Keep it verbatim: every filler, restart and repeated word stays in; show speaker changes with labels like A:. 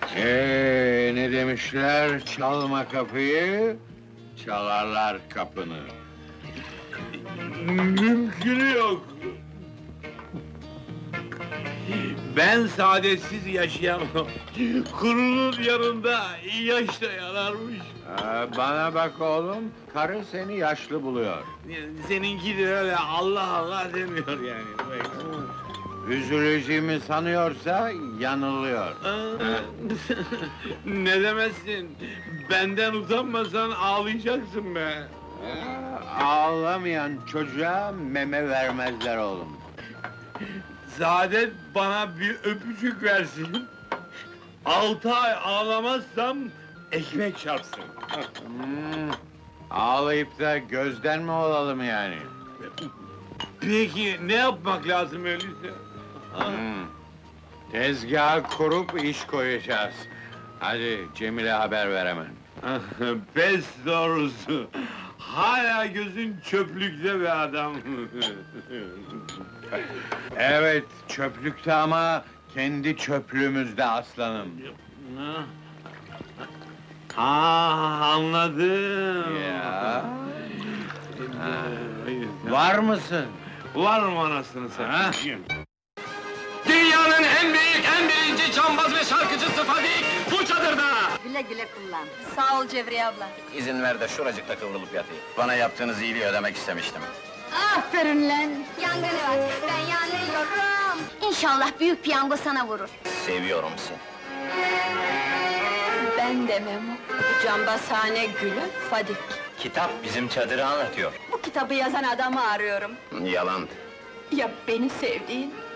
A: Ee, ne demişler? Çalma kapıyı, çalarlar kapını.
B: Mümkünü yok. Ben saadetsiz yaşayamam. Kurunun yanında yaş da yanarmış.
A: Ee, bana bak oğlum, karı seni yaşlı buluyor.
B: Seninki de öyle Allah Allah demiyor yani.
A: Üzüleceğimi sanıyorsa yanılıyor.
B: Aa, ne demezsin? Benden utanmasan ağlayacaksın be.
A: Ee, ağlamayan çocuğa meme vermezler oğlum.
B: Saadet bana bir öpücük versin. Altı ay ağlamazsam ekmek çarpsın.
A: Hmm, ağlayıp da gözden mi olalım yani?
B: Peki ne yapmak lazım öyleyse?
A: Hmm, tezgahı kurup iş koyacağız. Hadi Cemil'e haber ver hemen.
B: Pes doğrusu. Hala gözün çöplükte be adam.
A: Evet, çöplükte ama kendi çöplüğümüzde aslanım.
B: Ha, anladım.
A: Ya. Var mısın?
B: Var mı anasını satayım?
C: Dünyanın en büyük, en birinci cambaz ve şarkıcısı Fadik bu çadırda!
D: Güle güle kullan. Sağ ol Cevriye abla.
C: İzin ver de şuracıkta kıvrılıp yatayım. Bana yaptığınız iyiliği ödemek istemiştim.
D: Aferin lan!
E: Yangını var, ben yanıyorum. İnşallah büyük piyango sana vurur.
C: Seviyorum seni.
D: Ben de Memo. Cambazhane gülü Fadik.
C: Kitap bizim çadırı anlatıyor.
D: Bu kitabı yazan adamı arıyorum.
C: Yalan.
D: Ya beni sevdiğin?